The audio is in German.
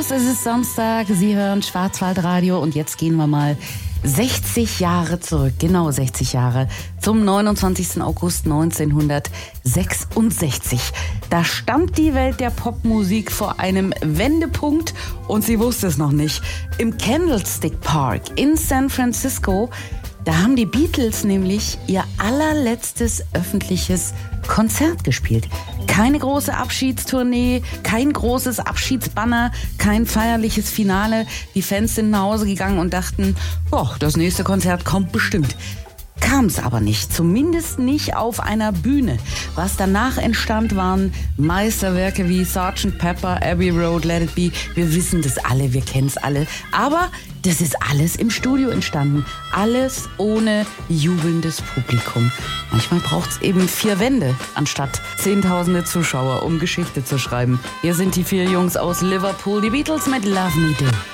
Servus, es ist Samstag, Sie hören Schwarzwaldradio und jetzt gehen wir mal 60 Jahre zurück, genau 60 Jahre, zum 29. August 1966. Da stand die Welt der Popmusik vor einem Wendepunkt und sie wusste es noch nicht. Im Candlestick Park in San Francisco, da haben die Beatles nämlich ihr allerletztes öffentliches Konzert gespielt. Keine große Abschiedstournee, kein großes Abschiedsbanner, kein feierliches Finale. Die Fans sind nach Hause gegangen und dachten, das nächste Konzert kommt bestimmt. Kam es aber nicht, zumindest nicht auf einer Bühne. Was danach entstand, waren Meisterwerke wie Sgt. Pepper, Abbey Road, Let It Be. Wir wissen das alle, wir kennen es alle. Aber das ist alles im Studio entstanden. Alles ohne jubelndes Publikum. Manchmal braucht es eben 4 Wände anstatt Zehntausende Zuschauer, um Geschichte zu schreiben. Hier sind die 4 Jungs aus Liverpool, die Beatles mit Love Me Do.